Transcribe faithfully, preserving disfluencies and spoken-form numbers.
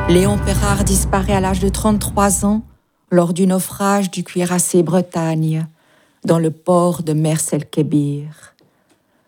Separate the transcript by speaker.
Speaker 1: Léon Perrard disparaît à l'âge de trente-trois ans lors du naufrage du cuirassé Bretagne dans le port de Mers el-Kébir.